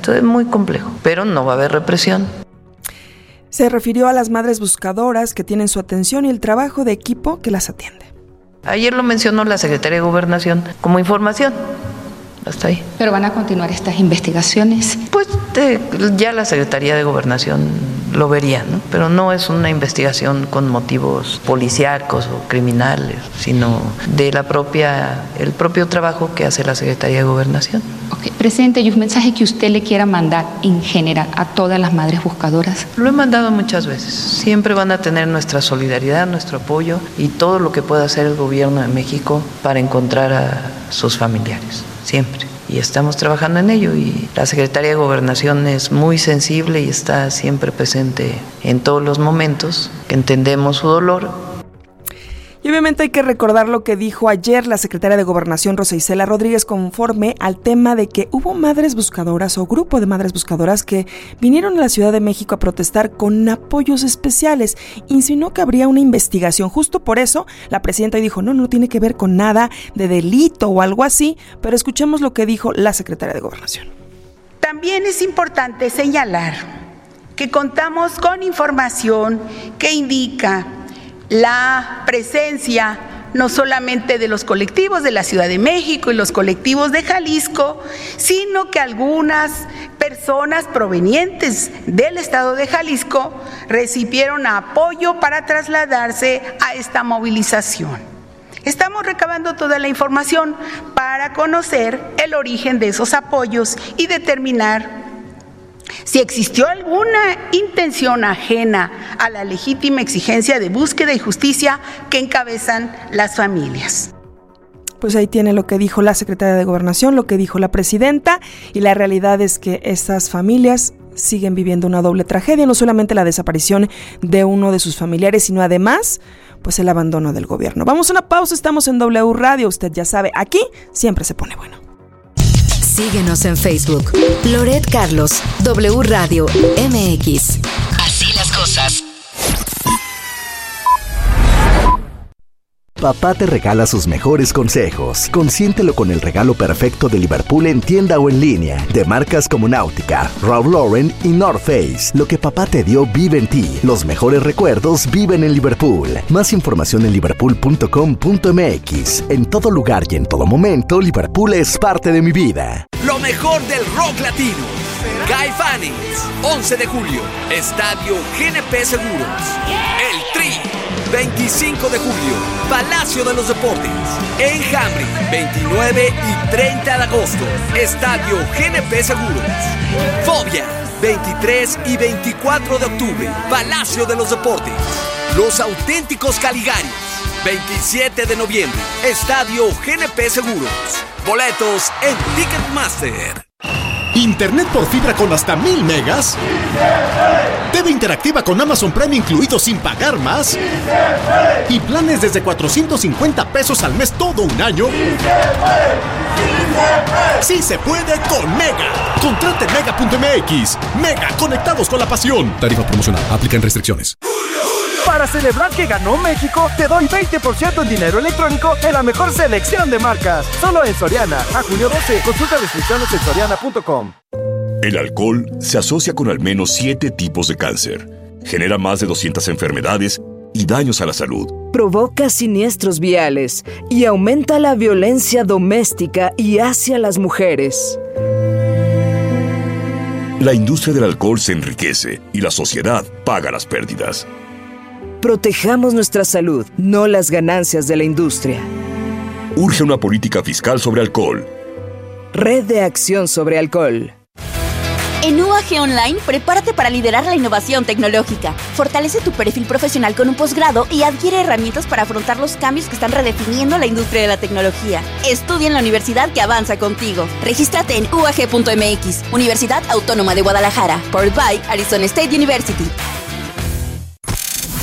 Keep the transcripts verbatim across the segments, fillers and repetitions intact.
Entonces es muy complejo, pero no va a haber represión. Se refirió a las madres buscadoras que tienen su atención y el trabajo de equipo que las atiende. Ayer lo mencionó la Secretaría de Gobernación como información. Hasta ahí. ¿Pero van a continuar estas investigaciones? Pues de, ya la Secretaría de Gobernación lo vería, ¿no? Pero no es una investigación con motivos policíacos o criminales, sino de la propia, el propio trabajo que hace la Secretaría de Gobernación. Okay. Presidente, ¿y un mensaje que usted le quiera mandar en general a todas las madres buscadoras? Lo he mandado muchas veces. Siempre van a tener nuestra solidaridad, nuestro apoyo y todo lo que pueda hacer el gobierno de México para encontrar a sus familiares. Siempre. Y estamos trabajando en ello y la Secretaría de Gobernación es muy sensible y está siempre presente en todos los momentos, que entendemos su dolor. Y obviamente hay que recordar lo que dijo ayer la secretaria de Gobernación, Rosa Isela Rodríguez, conforme al tema de que hubo madres buscadoras o grupo de madres buscadoras que vinieron a la Ciudad de México a protestar con apoyos especiales. Insinuó que habría una investigación. Justo por eso la presidenta dijo, no, no tiene que ver con nada de delito o algo así, pero escuchemos lo que dijo la secretaria de Gobernación. También es importante señalar que contamos con información que indica la presencia no solamente de los colectivos de la Ciudad de México y los colectivos de Jalisco, sino que algunas personas provenientes del estado de Jalisco recibieron apoyo para trasladarse a esta movilización. Estamos recabando toda la información para conocer el origen de esos apoyos y determinar si existió alguna intención ajena a la legítima exigencia de búsqueda y justicia que encabezan las familias. Pues ahí tiene lo que dijo la secretaria de Gobernación, lo que dijo la presidenta, y la realidad es que estas familias siguen viviendo una doble tragedia, no solamente la desaparición de uno de sus familiares, sino además, pues el abandono del gobierno. Vamos a una pausa, estamos en W Radio, usted ya sabe, aquí siempre se pone bueno. Síguenos en Facebook. Loret Carlos, W Radio M X. Así las cosas. Papá te regala sus mejores consejos. Consiéntelo con el regalo perfecto de Liverpool en tienda o en línea. De marcas como Nautica, Ralph Lauren y North Face. Lo que papá te dio vive en ti. Los mejores recuerdos viven en Liverpool. Más información en liverpool punto com punto m x. En todo lugar y en todo momento, Liverpool es parte de mi vida. Lo mejor del rock latino. Guy Fannings, once de julio, Estadio G N P Seguros. El Tri, veinticinco de julio, Palacio de los Deportes. Enjambre, veintinueve y treinta de agosto, Estadio G N P Seguros. Fobia, veintitrés y veinticuatro de octubre, Palacio de los Deportes. Los Auténticos Caligaris, veintisiete de noviembre, Estadio G N P Seguros. Boletos en Ticketmaster. ¿Internet por fibra con hasta mil megas? ¿T V interactiva con Amazon Prime incluido sin pagar más? ¿Y planes desde cuatrocientos cincuenta pesos al mes todo un año? ¡Sí se puede con Mega! Contrate en mega punto m x. Mega, conectados con la pasión. Tarifa promocional, aplican restricciones. Para celebrar que ganó México, te doy veinte por ciento en dinero electrónico en la mejor selección de marcas. Solo en Soriana. A junio doce, consulta restricciones en soriana punto com. El alcohol se asocia con al menos siete tipos de cáncer. Genera más de doscientas enfermedades y daños a la salud. Provoca siniestros viales y aumenta la violencia doméstica y hacia las mujeres. La industria del alcohol se enriquece y la sociedad paga las pérdidas. Protejamos nuestra salud, no las ganancias de la industria. Urge una política fiscal sobre alcohol. Red de Acción sobre Alcohol. En U A G Online, prepárate para liderar la innovación tecnológica. Fortalece tu perfil profesional con un posgrado y adquiere herramientas para afrontar los cambios que están redefiniendo la industria de la tecnología. Estudia en la universidad que avanza contigo. Regístrate en u a g punto m x. Universidad Autónoma de Guadalajara. Powered by Arizona State University.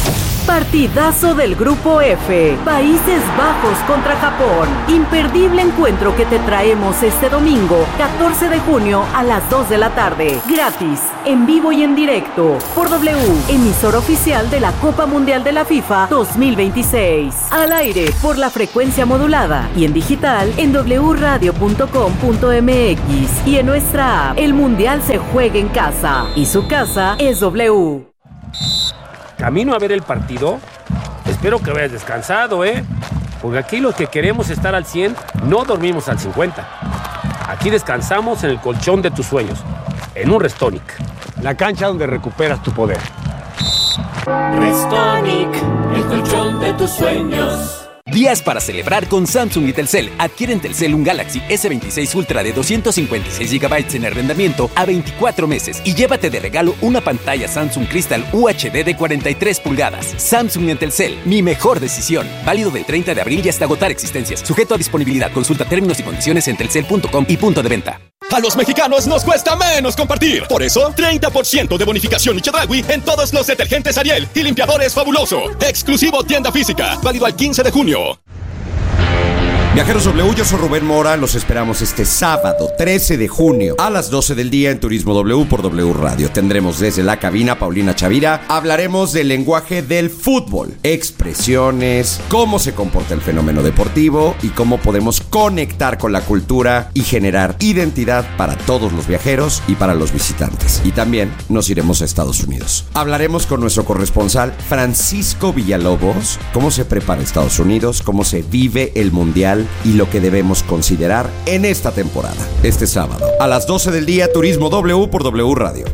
Partidazo del Grupo F, Países Bajos contra Japón. Imperdible encuentro que te traemos este domingo, catorce de junio a las dos de la tarde. Gratis, en vivo y en directo, por W, emisor oficial de la Copa Mundial de la FIFA dos mil veintiséis. Al aire, por la frecuencia modulada y en digital en doble radio punto com punto m x y en nuestra app. El Mundial se juega en casa y su casa es W. ¿Camino a ver el partido? Espero que vayas descansado, ¿eh? Porque aquí los que queremos estar al cien, no dormimos al cincuenta. Aquí descansamos en el colchón de tus sueños, en un Restonic. La cancha donde recuperas tu poder. Restonic, el colchón de tus sueños. Días para celebrar con Samsung y Telcel. Adquiere en Telcel un Galaxy ese veintiséis Ultra de doscientos cincuenta y seis gigabytes en arrendamiento a veinticuatro meses y llévate de regalo una pantalla Samsung Crystal U H D de cuarenta y tres pulgadas. Samsung en Telcel, mi mejor decisión. Válido del treinta de abril y hasta agotar existencias. Sujeto a disponibilidad. Consulta términos y condiciones en telcel punto com y punto de venta. A los mexicanos nos cuesta menos compartir. Por eso, treinta por ciento de bonificación y Chedraui en todos los detergentes Ariel y limpiadores Fabuloso. Exclusivo tienda física. Válido al quince de junio. Viajeros W, yo soy Rubén Mora, los esperamos este sábado trece de junio a las doce del día en Turismo W por W Radio. Tendremos desde la cabina Paulina Chavira, hablaremos del lenguaje del fútbol, expresiones, cómo se comporta el fenómeno deportivo y cómo podemos conectar con la cultura y generar identidad para todos los viajeros y para los visitantes. Y también nos iremos a Estados Unidos. Hablaremos con nuestro corresponsal Francisco Villalobos, cómo se prepara Estados Unidos, cómo se vive el Mundial y lo que debemos considerar en esta temporada. Este sábado, a las doce del día, Turismo W por W Radio.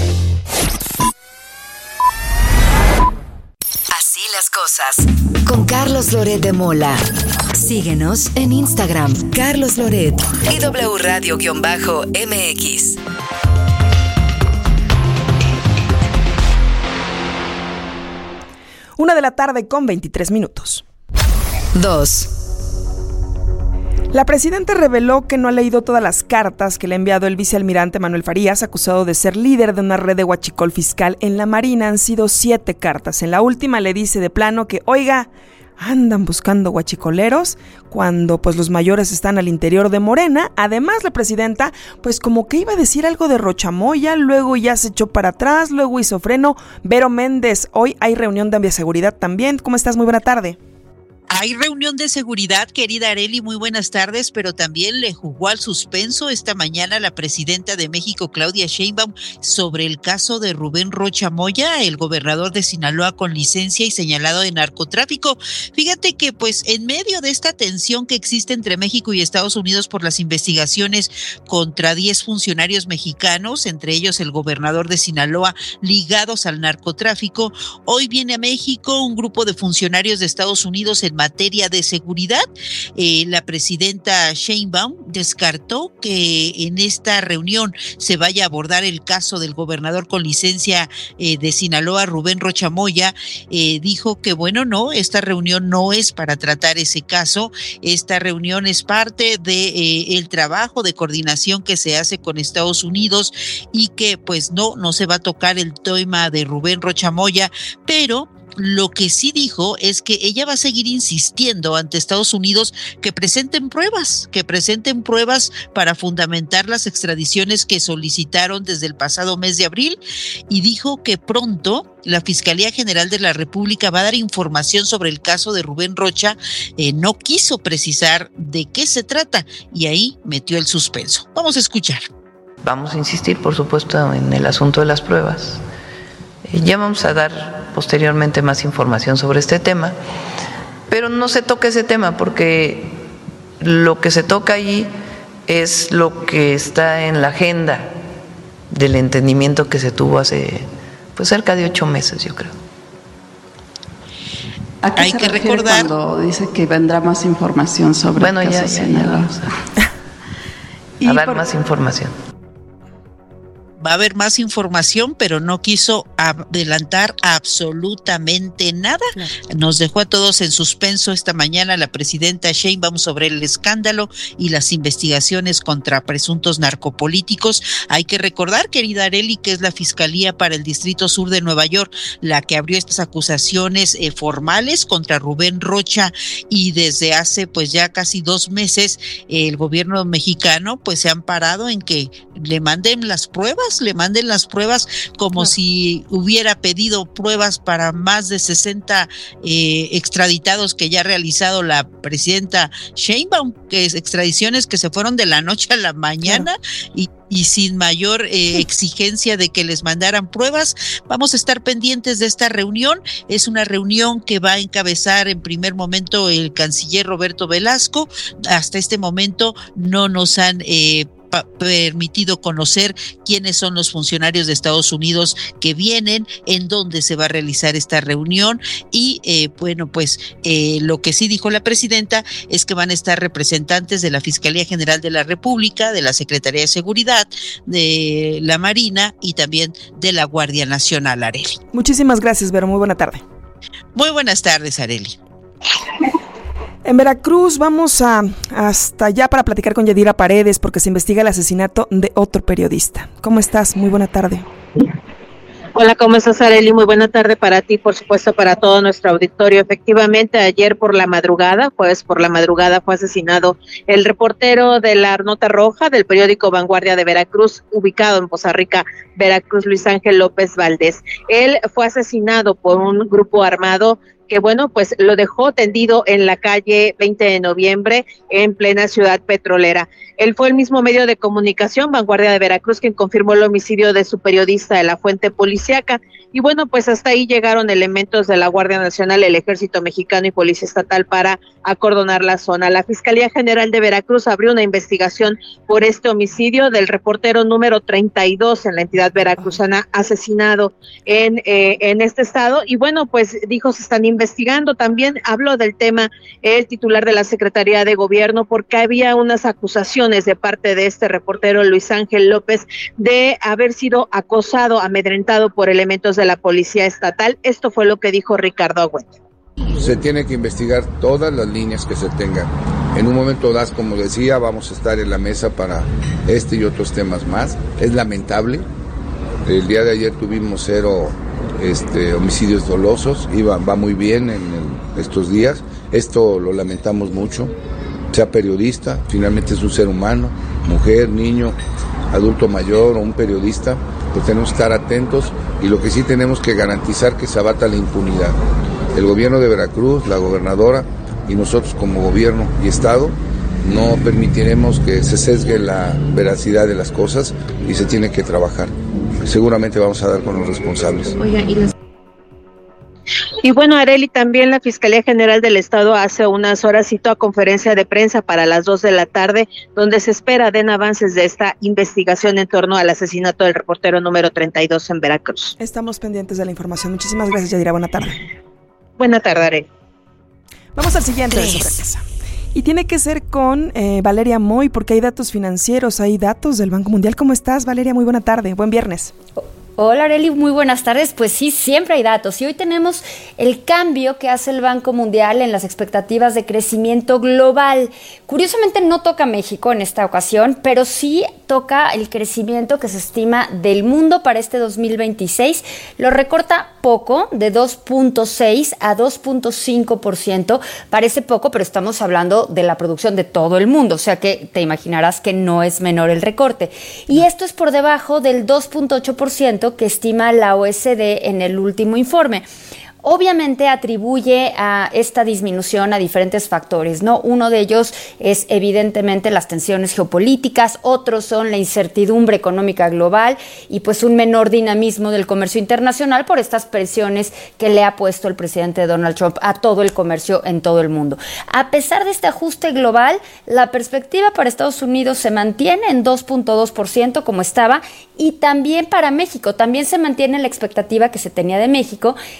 Así las cosas. Con Carlos Loret de Mola. Síguenos en Instagram, Carlos Loret y W Radio-M X. Una de la tarde con veintitrés minutos. dos. La presidenta reveló que no ha leído todas las cartas que le ha enviado el vicealmirante Manuel Farías, acusado de ser líder de una red de huachicol fiscal en la Marina. Han sido siete cartas. En la última le dice de plano que, oiga, andan buscando huachicoleros cuando pues los mayores están al interior de Morena. Además, la presidenta pues como que iba a decir algo de Rochamoya, luego ya se echó para atrás, luego hizo freno. Vero Méndez, hoy hay reunión de bioseguridad también. ¿Cómo estás? Muy buena tarde. Hay reunión de seguridad, querida Arely, muy buenas tardes, pero también le jugó al suspenso esta mañana la presidenta de México, Claudia Sheinbaum, sobre el caso de Rubén Rocha Moya, el gobernador de Sinaloa con licencia y señalado de narcotráfico. Fíjate que pues en medio de esta tensión que existe entre México y Estados Unidos por las investigaciones contra diez funcionarios mexicanos, entre ellos el gobernador de Sinaloa, ligados al narcotráfico, hoy viene a México un grupo de funcionarios de Estados Unidos en materia de seguridad. Eh, la presidenta Sheinbaum descartó que en esta reunión se vaya a abordar el caso del gobernador con licencia eh, de Sinaloa, Rubén Rocha Moya. Eh, dijo que bueno, no, esta reunión no es para tratar ese caso. Esta reunión es parte de eh, el trabajo de coordinación que se hace con Estados Unidos y que pues no, no se va a tocar el tema de Rubén Rocha Moya, pero lo que sí dijo es que ella va a seguir insistiendo ante Estados Unidos que presenten pruebas, que presenten pruebas para fundamentar las extradiciones que solicitaron desde el pasado mes de abril, y dijo que pronto la Fiscalía General de la República va a dar información sobre el caso de Rubén Rocha. Eh, no quiso precisar de qué se trata y ahí metió el suspenso. Vamos a escuchar. Vamos a insistir, por supuesto, en el asunto de las pruebas. Ya vamos a dar posteriormente más información sobre este tema, pero no se toca ese tema porque lo que se toca ahí es lo que está en la agenda del entendimiento que se tuvo hace pues cerca de ocho meses, yo creo. ¿A qué Hay se que recordar cuando dice que vendrá más información sobre bueno, el caso ya, ya, ya vamos a, a dar por... más información. va a haber más información, pero no quiso adelantar absolutamente nada. Claro. Nos dejó a todos en suspenso esta mañana la presidenta Sheinbaum sobre el escándalo y las investigaciones contra presuntos narcopolíticos. Hay que recordar, querida Arely, que es la Fiscalía para el Distrito Sur de Nueva York la que abrió estas acusaciones eh, formales contra Rubén Rocha, y desde hace pues ya casi dos meses eh, el gobierno mexicano pues se han parado en que le manden las pruebas, le manden las pruebas como sí. si hubiera pedido pruebas para más de sesenta eh, extraditados que ya ha realizado la presidenta Sheinbaum, que es extradiciones que se fueron de la noche a la mañana claro. y y sin mayor eh, exigencia de que les mandaran pruebas. Vamos a estar pendientes de esta reunión. Es una reunión que va a encabezar en primer momento el canciller Roberto Velasco. Hasta este momento no nos han eh, pa- permitido conocer quiénes son los funcionarios de Estados Unidos que vienen, en dónde se va a realizar esta reunión y eh, bueno, pues eh, lo que sí dijo la presidenta es que van a estar representantes de la Fiscalía General de la República, de la Secretaría de Seguridad, de la Marina y también de la Guardia Nacional, Arely. Muchísimas gracias, Vero, muy buena tarde. Muy buenas tardes, Arely. En Veracruz vamos a hasta allá para platicar con Yadira Paredes porque se investiga el asesinato de otro periodista. ¿Cómo estás? Muy buena tarde. Hola, ¿cómo estás, Arely? Muy buena tarde para ti, por supuesto, para todo nuestro auditorio. Efectivamente, ayer por la madrugada, jueves por la madrugada, fue asesinado el reportero de la Nota Roja del periódico Vanguardia de Veracruz, ubicado en Poza Rica, Veracruz, Luis Ángel López Valdés. Él fue asesinado por un grupo armado que, bueno, pues lo dejó tendido en la calle veinte de noviembre en plena ciudad petrolera. Él fue el mismo medio de comunicación, Vanguardia de Veracruz, quien confirmó el homicidio de su periodista de la fuente policíaca. Y bueno, pues hasta ahí llegaron elementos de la Guardia Nacional, el Ejército Mexicano y Policía Estatal para acordonar la zona. La Fiscalía General de Veracruz abrió una investigación por este homicidio del reportero número treinta y dos en la entidad veracruzana asesinado en, eh, en este estado. Y bueno, pues dijo, se están investigando. También habló del tema el titular de la Secretaría de Gobierno porque había unas acusaciones de parte de este reportero Luis Ángel López de haber sido acosado, amedrentado por elementos de la Policía Estatal. Esto fue lo que dijo Ricardo Agüete. Se tiene que investigar todas las líneas que se tengan. En un momento das, como decía, vamos a estar en la mesa para este y otros temas más. Es lamentable. El día de ayer tuvimos cero este, homicidios dolosos. Iba, va muy bien en el, estos días. Esto lo lamentamos mucho. Sea periodista, finalmente es un ser humano, mujer, niño, adulto mayor o un periodista, pues tenemos que estar atentos y lo que sí tenemos que garantizar que se abata la impunidad. El gobierno de Veracruz, la gobernadora y nosotros como gobierno y Estado no permitiremos que se sesgue la veracidad de las cosas y se tiene que trabajar. Seguramente vamos a dar con los responsables. Oiga, y los... Y bueno, Arely, también la Fiscalía General del Estado hace unas horas citó a conferencia de prensa para las dos de la tarde, donde se espera den avances de esta investigación en torno al asesinato del reportero número treinta y dos en Veracruz. Estamos pendientes de la información. Muchísimas gracias, Yadira. Buena tarde. Buena tarde, Arely. Vamos al siguiente de su casa. Y tiene que ser con eh, Valeria Moy, porque hay datos financieros, hay datos del Banco Mundial. ¿Cómo estás, Valeria? Muy buena tarde. Buen viernes. Hola, Arely, muy buenas tardes. Pues sí, siempre hay datos. Y hoy tenemos el cambio que hace el Banco Mundial en las expectativas de crecimiento global. Curiosamente no toca México en esta ocasión, pero sí toca el crecimiento que se estima del mundo para este dos mil veintiséis. Lo recorta poco, de dos punto seis a dos punto cinco por ciento. Parece poco, pero estamos hablando de la producción de todo el mundo. O sea que te imaginarás que no es menor el recorte. Y esto es por debajo del dos punto ocho por ciento que estima la O E C D en el último informe. Obviamente atribuye a esta disminución a diferentes factores, ¿no? Uno de ellos es evidentemente las tensiones geopolíticas, otros son la incertidumbre económica global y pues un menor dinamismo del comercio internacional por estas presiones que le ha puesto el presidente Donald Trump a todo el comercio en todo el mundo. A pesar de este ajuste global, la perspectiva para Estados Unidos se mantiene en dos punto dos por ciento como estaba y también para México, también se mantiene la expectativa que se tenía de México, que es un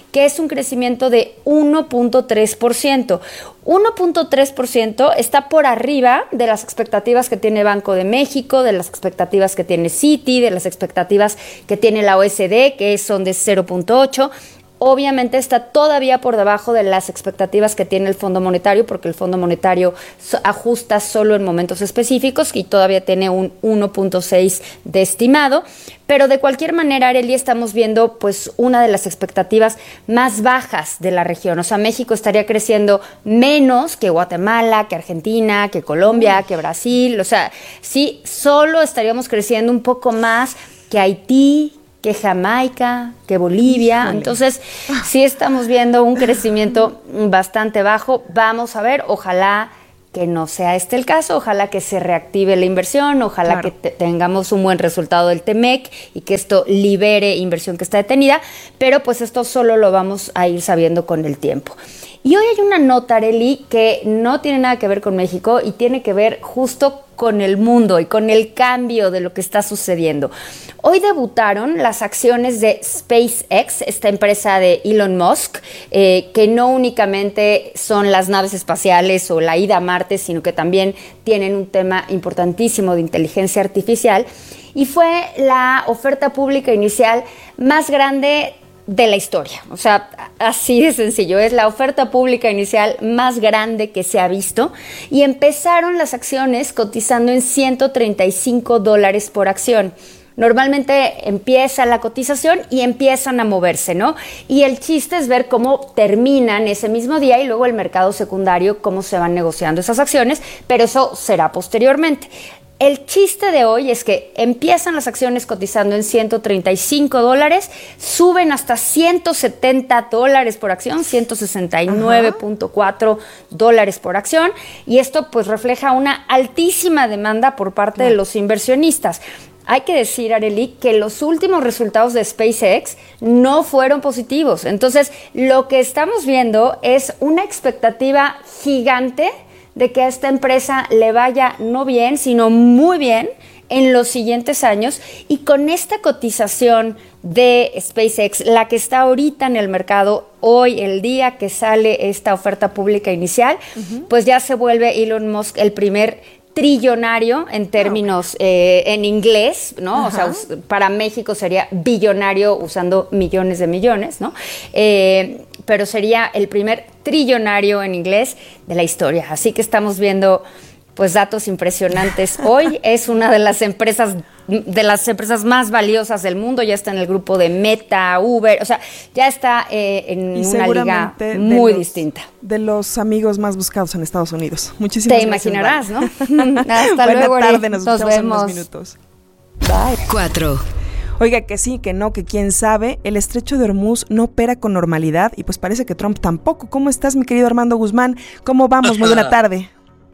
un crecimiento de uno punto tres por ciento. uno punto tres por ciento está por arriba de las expectativas que tiene Banco de México, de las expectativas que tiene Citi, de las expectativas que tiene la O E C D, que son de cero punto ocho. Obviamente está todavía por debajo de las expectativas que tiene el Fondo Monetario, porque el Fondo Monetario ajusta solo en momentos específicos y todavía tiene un uno punto seis de estimado. Pero de cualquier manera, Arely, estamos viendo pues una de las expectativas más bajas de la región. O sea, México estaría creciendo menos que Guatemala, que Argentina, que Colombia, que Brasil. O sea, sí, solo estaríamos creciendo un poco más que Haití, que Jamaica, que Bolivia. Híjole. Entonces, sí estamos viendo un crecimiento bastante bajo. Vamos a ver, ojalá que no sea este el caso, ojalá que se reactive la inversión, ojalá claro. que te- tengamos un buen resultado del Temec y que esto libere inversión que está detenida, pero pues esto solo lo vamos a ir sabiendo con el tiempo. Y hoy hay una nota, Arely, que no tiene nada que ver con México y tiene que ver justo con el mundo y con el cambio de lo que está sucediendo. Hoy debutaron las acciones de SpaceX, esta empresa de Elon Musk, eh, que no únicamente son las naves espaciales o la ida a Marte, sino que también tienen un tema importantísimo de inteligencia artificial. Y fue la oferta pública inicial más grande de la historia. O sea, así de sencillo. Es la oferta pública inicial más grande que se ha visto y empezaron las acciones cotizando en ciento treinta y cinco dólares por acción. Normalmente empieza la cotización y empiezan a moverse, ¿no? Y el chiste es ver cómo terminan ese mismo día y luego el mercado secundario, cómo se van negociando esas acciones, pero eso será posteriormente. El chiste de hoy es que empiezan las acciones cotizando en ciento treinta y cinco dólares, suben hasta ciento setenta dólares por acción, ciento sesenta y nueve punto cuatro dólares por acción, y esto pues refleja una altísima demanda por parte de los inversionistas. Hay que decir, Arely, que los últimos resultados de SpaceX no fueron positivos. Entonces, lo que estamos viendo es una expectativa gigante de que a esta empresa le vaya no bien, sino muy bien en los siguientes años. Y con esta cotización de SpaceX, la que está ahorita en el mercado, hoy, el día que sale esta oferta pública inicial, uh-huh. pues ya se vuelve Elon Musk el primer trillonario en términos eh, en inglés, ¿no? Ajá. O sea, para México sería billonario usando millones de millones, ¿no? Eh, pero sería el primer trillonario en inglés de la historia. Así que estamos viendo pues datos impresionantes. Hoy es una de las empresas de las empresas más valiosas del mundo, ya está en el grupo de Meta, Uber, o sea, ya está eh, en y una liga muy los, distinta. De los amigos más buscados en Estados Unidos. Muchísimas Te gracias. Te imaginarás, ¿no? Hasta Buena luego, tarde, nos, nos vemos en vemos. unos minutos. Bye. Cuatro. Oiga, que sí, que no, que quién sabe, el estrecho de Hormuz no opera con normalidad y pues parece que Trump tampoco. ¿Cómo estás, mi querido Armando Guzmán? ¿Cómo vamos? Muy buena tarde.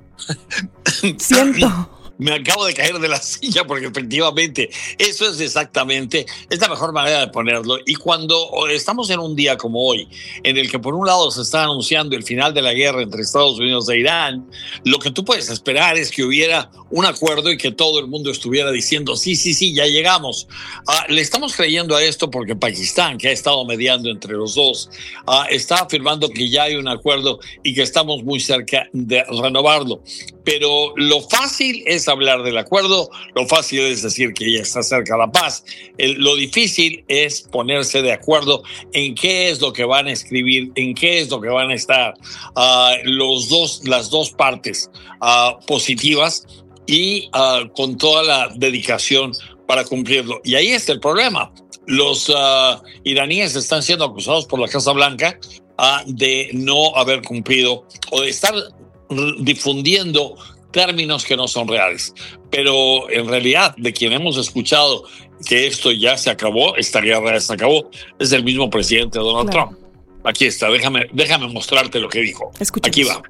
Siento. Me acabo de caer de la silla porque efectivamente eso es exactamente, es la mejor manera de ponerlo. Y cuando estamos en un día como hoy, en el que por un lado se está anunciando el final de la guerra entre Estados Unidos e Irán, lo que tú puedes esperar es que hubiera un acuerdo y que todo el mundo estuviera diciendo sí, sí, sí, ya llegamos. Uh, le estamos creyendo a esto porque Pakistán, que ha estado mediando entre los dos, uh, está afirmando que ya hay un acuerdo y que estamos muy cerca de renovarlo. Pero lo fácil es hablar del acuerdo, lo fácil es decir que ya está cerca la paz. El, lo difícil es ponerse de acuerdo en qué es lo que van a escribir, en qué es lo que van a estar uh, los dos, las dos partes uh, positivas y uh, con toda la dedicación para cumplirlo. Y ahí está el problema. Los uh, iraníes están siendo acusados por la Casa Blanca uh, de no haber cumplido o de estar difundiendo términos que no son reales, pero en realidad de quien hemos escuchado que esto ya se acabó, esta guerra ya se acabó, es el mismo presidente Donald claro. Trump. Aquí está, déjame, déjame mostrarte lo que dijo. Escuchemos. Aquí va.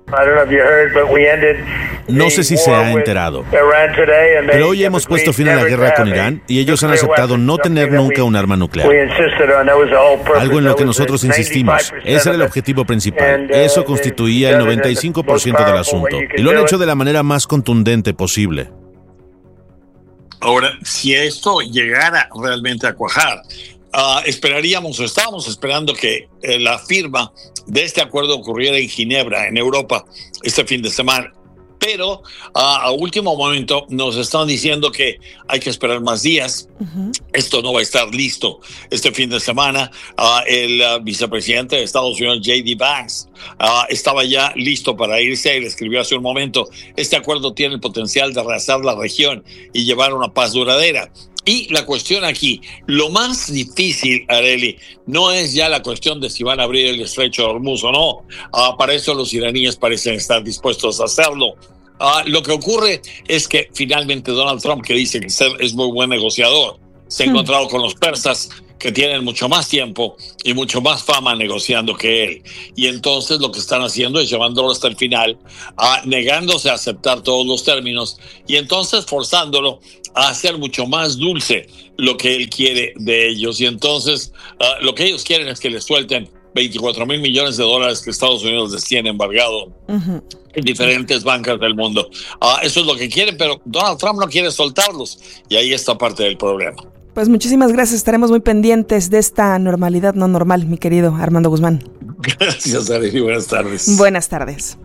No sé si se ha enterado, pero hoy hemos puesto fin a la guerra con Irán y ellos han aceptado no tener nunca un arma nuclear. Algo en lo que nosotros insistimos. Ese era el objetivo principal. Eso constituía el noventa y cinco por ciento del asunto. Y lo han hecho de la manera más contundente posible. Ahora, si esto llegara realmente a cuajar, uh, esperaríamos o estábamos esperando que eh, la firma de este acuerdo ocurriera en Ginebra, en Europa, este fin de semana. Pero uh, a último momento nos están diciendo que hay que esperar más días. Uh-huh. Esto no va a estar listo este fin de semana. Uh, el uh, vicepresidente de Estados Unidos, J D Vance, uh, estaba ya listo para irse y le escribió hace un momento: este acuerdo tiene el potencial de arrasar la región y llevar una paz duradera. Y la cuestión aquí, lo más difícil, Arely, no es ya la cuestión de si van a abrir el estrecho de Hormuz o no. Uh, para eso los iraníes parecen estar dispuestos a hacerlo. Uh, lo que ocurre es que finalmente Donald Trump, que dice que es muy buen negociador, se ha hmm. encontrado con los persas, que tienen mucho más tiempo y mucho más fama negociando que él. Y entonces lo que están haciendo es llevándolo hasta el final, uh, negándose a aceptar todos los términos y entonces forzándolo a hacer mucho más dulce lo que él quiere de ellos. Y entonces uh, lo que ellos quieren es que les suelten veinticuatro mil millones de dólares que Estados Unidos les tiene embargado uh-huh. en diferentes bancas del mundo. Uh, eso es lo que quieren, pero Donald Trump no quiere soltarlos y ahí está parte del problema. Pues muchísimas gracias, estaremos muy pendientes de esta normalidad no normal, mi querido Armando Guzmán. Gracias, Arely, buenas tardes. Buenas tardes.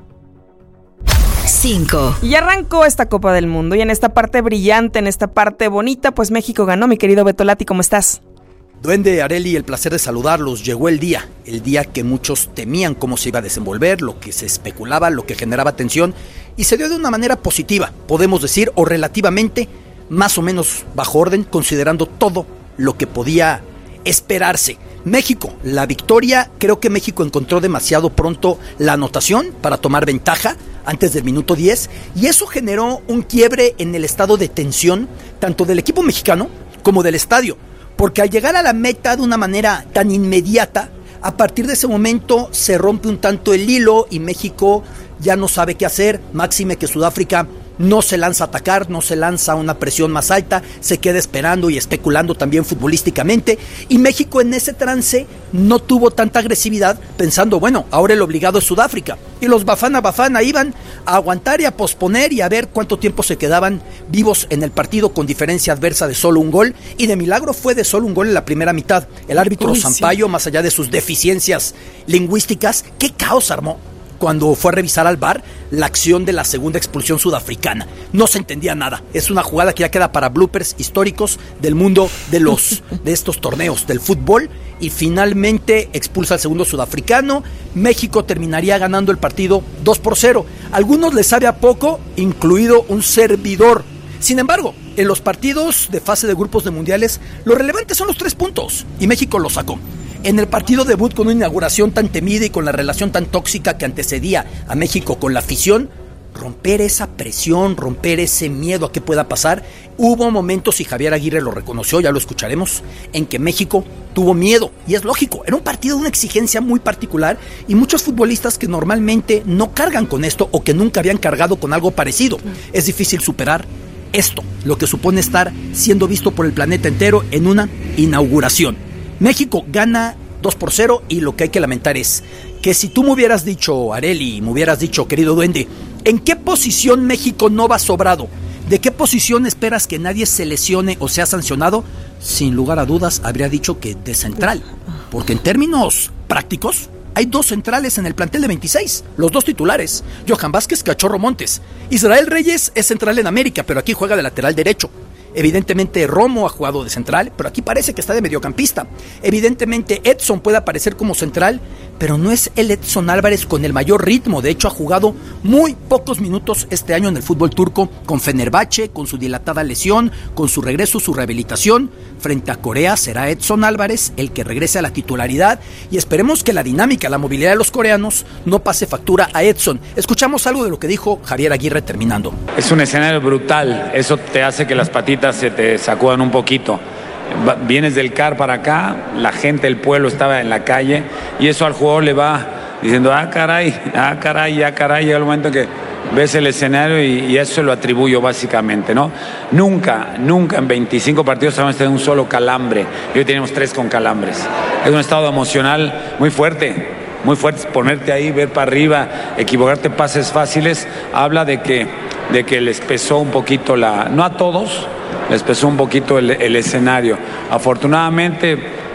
cinco. Y arrancó esta Copa del Mundo y en esta parte brillante, en esta parte bonita, pues México ganó, mi querido Beto Lati, ¿cómo estás? Duende, Arely, el placer de saludarlos. Llegó el día, el día que muchos temían cómo se iba a desenvolver, lo que se especulaba, lo que generaba tensión, y se dio de una manera positiva, podemos decir, o relativamente más o menos bajo orden, considerando todo lo que podía esperarse. México, la victoria, creo que México encontró demasiado pronto la anotación para tomar ventaja antes del minuto diez, y eso generó un quiebre en el estado de tensión, tanto del equipo mexicano como del estadio, porque al llegar a la meta de una manera tan inmediata, a partir de ese momento se rompe un tanto el hilo y México ya no sabe qué hacer, máxime que Sudáfrica no se lanza a atacar, no se lanza a una presión más alta, se queda esperando y especulando también futbolísticamente, y México en ese trance no tuvo tanta agresividad, pensando, bueno, ahora el obligado es Sudáfrica, y los Bafana Bafana iban a aguantar y a posponer y a ver cuánto tiempo se quedaban vivos en el partido con diferencia adversa de solo un gol, y de milagro fue de solo un gol en la primera mitad. El árbitro Uy, Sampaio, sí. más allá de sus deficiencias lingüísticas, qué caos armó cuando fue a revisar al V A R la acción de la segunda expulsión sudafricana. No se entendía nada. Es una jugada que ya queda para bloopers históricos del mundo de los de estos torneos del fútbol, y finalmente expulsa al segundo sudafricano. México terminaría ganando el partido dos por cero. A algunos les sabe a poco, incluido un servidor. Sin embargo, en los partidos de fase de grupos de mundiales, lo relevante son los tres puntos, y México los sacó. En el partido debut, con una inauguración tan temida y con la relación tan tóxica que antecedía a México con la afición, romper esa presión, romper ese miedo a qué pueda pasar. Hubo momentos, y Javier Aguirre lo reconoció, ya lo escucharemos, en que México tuvo miedo, y es lógico, era un partido de una exigencia muy particular, y muchos futbolistas que normalmente no cargan con esto o que nunca habían cargado con algo parecido. Es difícil superar esto, lo que supone estar siendo visto por el planeta entero en una inauguración. México gana dos por cero, y lo que hay que lamentar es que si tú me hubieras dicho, Arely, me hubieras dicho, querido Duende, ¿en qué posición México no va sobrado? ¿De qué posición esperas que nadie se lesione o sea sancionado? Sin lugar a dudas, habría dicho que de central, porque en términos prácticos hay dos centrales en el plantel de veintiséis, los dos titulares, Johan Vázquez, Cachorro Montes. Israel Reyes es central en América, pero aquí juega de lateral derecho. Evidentemente Romo ha jugado de central, pero aquí parece que está de mediocampista. Evidentemente Edson puede aparecer como central, pero no es el Edson Álvarez con el mayor ritmo. De hecho, ha jugado muy pocos minutos este año en el fútbol turco, con Fenerbahce, con su dilatada lesión, con su regreso, su rehabilitación. Frente a Corea será Edson Álvarez el que regrese a la titularidad, y esperemos que la dinámica, la movilidad de los coreanos no pase factura a Edson. Escuchamos algo de lo que dijo Javier Aguirre terminando. Es un escenario brutal, eso te hace que las patitas se te sacudan un poquito. Vienes del C A R para acá, la gente, el pueblo estaba en la calle, y eso al jugador le va diciendo, ah caray, ah caray, ah caray. Llega el momento que ves el escenario y, y eso lo atribuyo básicamente, ¿no? Nunca, nunca en veinticinco partidos hemos tenido un solo calambre, y hoy tenemos tres con calambres. Es un estado emocional muy fuerte, muy fuerte. Ponerte ahí, ver para arriba, equivocarte, pases fáciles, habla de que, de que les pesó un poquito la, no a todos, les pesó un poquito el, el escenario. Afortunadamente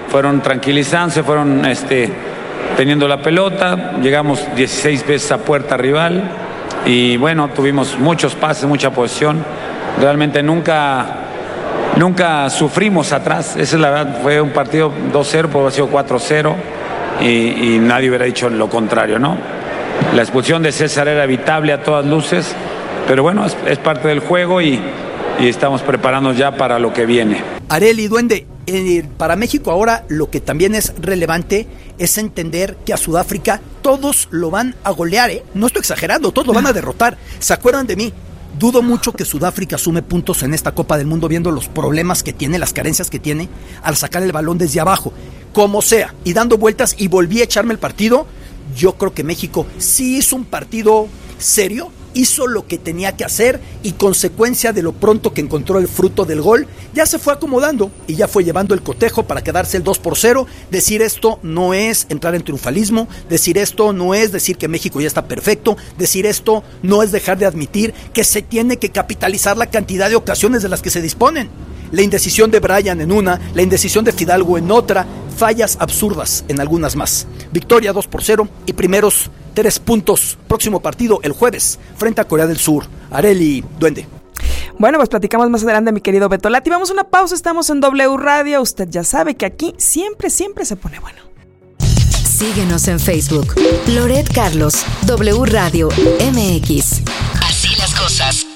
fueron tranquilizándose, fueron este, teniendo la pelota, llegamos dieciséis veces a puerta rival y bueno, tuvimos muchos pases, mucha posesión, realmente nunca... Nunca sufrimos atrás, esa es la verdad, fue un partido dos cero, puede haber sido cuatro cero y, y nadie hubiera dicho lo contrario, ¿no? La expulsión de César era evitable a todas luces, pero bueno, es, es parte del juego y, y estamos preparándonos ya para lo que viene. Arely, Duende, eh, para México ahora lo que también es relevante es entender que a Sudáfrica todos lo van a golear, ¿eh? No estoy exagerando, todos lo van a derrotar. ¿Se acuerdan de mí? Dudo mucho que Sudáfrica sume puntos en esta Copa del Mundo viendo los problemas que tiene, las carencias que tiene al sacar el balón desde abajo. Como sea, y dando vueltas y volví a echarme el partido, yo creo que México sí hizo un partido serio, hizo lo que tenía que hacer y consecuencia de lo pronto que encontró el fruto del gol, ya se fue acomodando y ya fue llevando el cotejo para quedarse el dos por cero. Decir esto no es entrar en triunfalismo, decir esto no es decir que México ya está perfecto, decir esto no es dejar de admitir que se tiene que capitalizar la cantidad de ocasiones de las que se disponen. La indecisión de Brian en una, la indecisión de Fidalgo en otra, fallas absurdas en algunas más. Victoria dos por cero y primeros tres puntos. Próximo partido el jueves frente a Corea del Sur. Arely, Duende. Bueno, pues platicamos más adelante, mi querido Beto Lati. Vamos a una pausa, estamos en W Radio. Usted ya sabe que aquí siempre, siempre se pone bueno. Síguenos en Facebook. Loret Carlos, W Radio M X. Así las cosas.